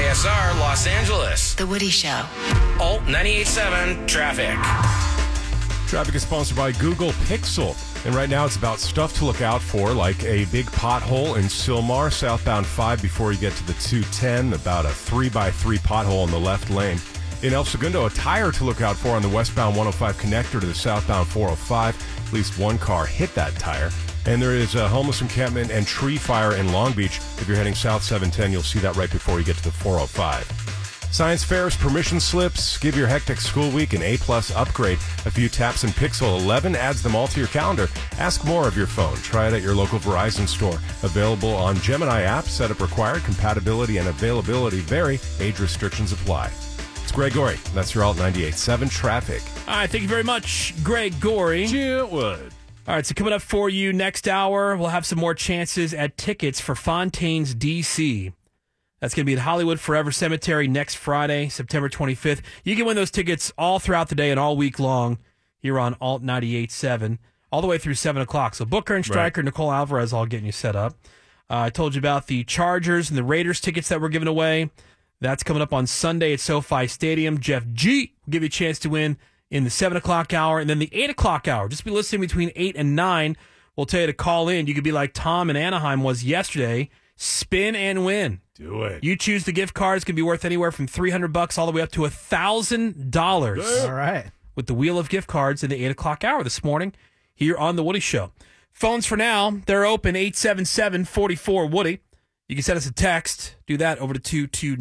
KSR, Los Angeles. The Woody Show. Alt 98.7 Traffic. Traffic is sponsored by Google Pixel. And right now it's about stuff to look out for, like a big pothole in Sylmar, southbound 5 before you get to the 210, about a 3x3 pothole in the left lane. In El Segundo, a tire to look out for on the westbound 105 connector to the southbound 405. At least one car hit that tire. And there is a homeless encampment and tree fire in Long Beach. If you're heading south 710, you'll see that right before you get to the 405. Science fairs, permission slips, give your hectic school week an A-plus upgrade. A few taps and Pixel 11 adds them all to your calendar. Ask more of your phone. Try it at your local Verizon store. Available on Gemini app. Setup required. Compatibility and availability vary. Age restrictions apply. It's Greg Gorey. That's your Alt 98.7 Traffic. All right, thank you very much, Greg Gorey. Chitwood. All right, so coming up for you next hour, we'll have some more chances at tickets for Fontaine's DC. That's going to be at Hollywood Forever Cemetery next Friday, September 25th. You can win those tickets all throughout the day and all week long here on Alt 98.7, all the way through 7 o'clock. So Booker and Stryker, Nicole Alvarez all getting you set up. I told you about the Chargers and the Raiders tickets that we're giving away. That's coming up on Sunday at SoFi Stadium. Jeff G will give you a chance to win in the 7 o'clock hour. And then the 8 o'clock hour, just be listening between 8 and 9. We'll tell you to call in. You could be like Tom in Anaheim was yesterday. Spin and win. Do it. You choose the gift cards. Can be worth anywhere from $300 all the way up to $1,000. All right. With the wheel of gift cards in the 8 o'clock hour this morning here on The Woody Show. Phones for now, they're open 877-44-WOODY. You can send us a text. Do that over to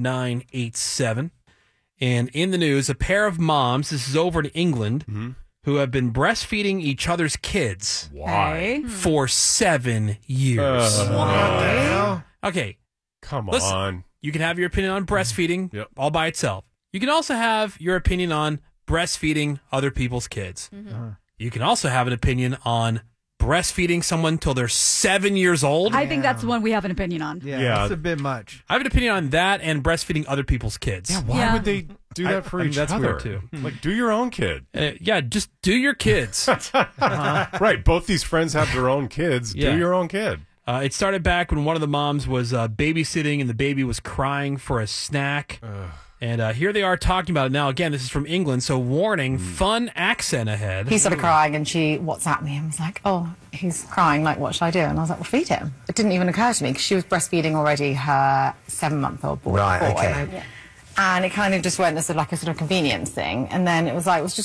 22987. And in the news, a pair of moms, this is over in England, who have been breastfeeding each other's kids. Why? For 7 years. What the hell? Okay. Come Listen, on. You can have your opinion on breastfeeding all by itself. You can also have your opinion on breastfeeding other people's kids. You can also have an opinion on breastfeeding someone till they're 7 years old. I think that's the one we have an opinion on. Yeah, Yeah. that's a bit much. I have an opinion on that and breastfeeding other people's kids. Yeah, why would they do that for each that's other? weird, too. Like, do your own kid. Yeah, just do your kids. Right, both these friends have their own kids. Yeah. Do your own kid. It started back when one of the moms was babysitting and the baby was crying for a snack. And here they are talking about it now. Again, this is from England, so warning, fun accent ahead. He started crying and she WhatsApped me and was like, oh, he's crying, like, what should I do? And I was like, well, feed him. It didn't even occur to me because she was breastfeeding already her 7-month-old boy. Right, boy. okay. And it kind of just went as like a sort of convenience thing. And then it was like, let's just